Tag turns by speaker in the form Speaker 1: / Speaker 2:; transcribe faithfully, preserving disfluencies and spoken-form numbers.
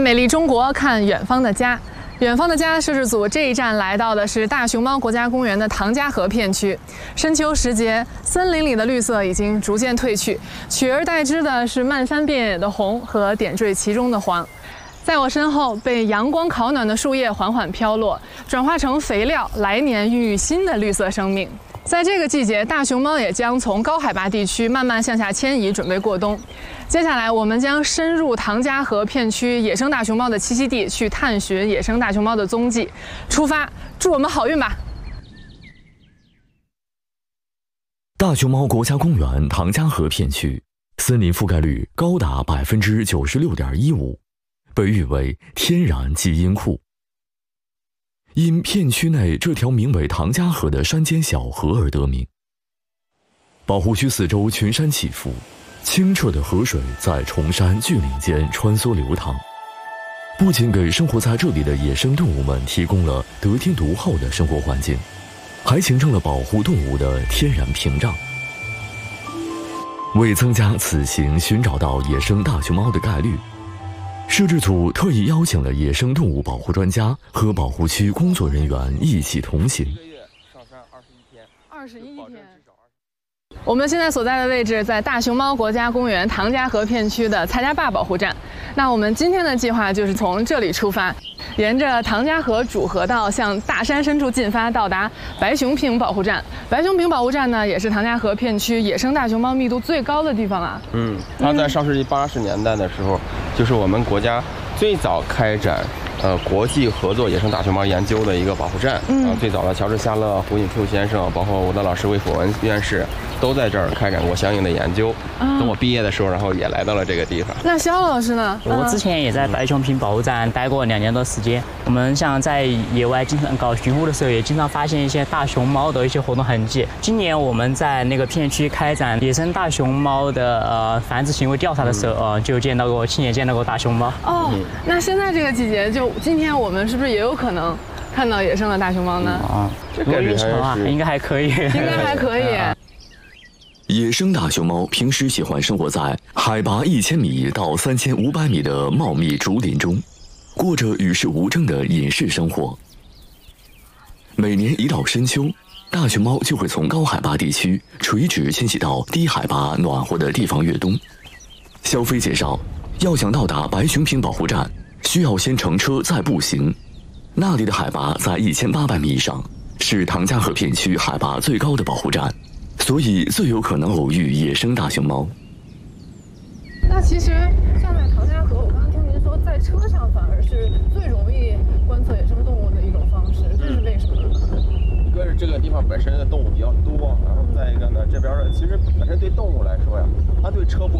Speaker 1: 美丽中国，看远方的家。远方的家摄制组这一站来到的是大熊猫国家公园的唐家河片区。深秋时节，森林里的绿色已经逐渐褪去，取而代之的是漫山遍野的红和点缀其中的黄。在我身后，被阳光烤暖的树叶缓缓飘落，转化成肥料，来年孕育新的绿色生命。在这个季节，大熊猫也将从高海拔地区慢慢向下迁移，准备过冬。接下来，我们将深入唐家河片区野生大熊猫的栖息地，去探寻野生大熊猫的踪迹。出发，祝我们好运吧！
Speaker 2: 大熊猫国家公园唐家河片区森林覆盖率高达百分之九十六点一五，被誉为天然基因库。因片区内这条名为唐家河的山间小河而得名。保护区四周群山起伏，清澈的河水在崇山峻岭间穿梭流淌，不仅给生活在这里的野生动物们提供了得天独厚的生活环境，还形成了保护动物的天然屏障。为增加此行寻找到野生大熊猫的概率，摄制组特意邀请了野生动物保护专家和保护区工作人员一起同行。
Speaker 1: 一个月上山二十一天，二十一天。我们现在所在的位置在大熊猫国家公园唐家河片区的蔡家坝保护站。那我们今天的计划就是从这里出发，沿着唐家河主河道向大山深处进发，到达白熊坪保护站。白熊坪保护站呢，也是唐家河片区野生大熊猫密度最高的地方啊。
Speaker 3: 嗯，它在上世纪八十年代的时候，就是我们国家最早开展呃国际合作野生大熊猫研究的一个保护站。嗯、呃，最早的乔治夏勒、胡锦初先生，包括我的老师魏辅文院士，都在这儿开展过相应的研究。啊、等我毕业的时候，然后也来到了这个地方。
Speaker 1: 那肖老师呢？
Speaker 4: 我之前也在白熊坪保护站待过两年多时间。我们像在野外经常搞巡护的时候，也经常发现一些大熊猫的一些活动痕迹。今年我们在那个片区开展野生大熊猫的呃繁殖行为调查的时候，呃，就见到过，亲眼见到过大熊猫。
Speaker 1: 哦，那现在这个季节，就今天我们是不是也有可能看到野生的大熊猫呢？
Speaker 4: 啊、嗯，这个运气啊，应该还可以，
Speaker 1: 应该还可以。
Speaker 2: 野生大熊猫平时喜欢生活在海拔一千米到三千五百米的茂密竹林中，过着与世无争的隐士生活。每年一到深秋，大熊猫就会从高海拔地区垂直迁徙到低海拔暖和的地方越冬。肖飞介绍，要想到达白熊坪保护站，需要先乘车再步行。那里的海拔在一千八百米以上，是唐家河片区海拔最高的保护站，所以最有可能偶遇野生大熊猫。
Speaker 1: 那其实像在唐家河，我刚刚听您说，在车上反而是最容易观测野生动物的一种方式，这是为什么？
Speaker 3: 一个是这个地方本身的动物比较多，然后再一个呢，这边的其实本身对动物来说呀，它对车不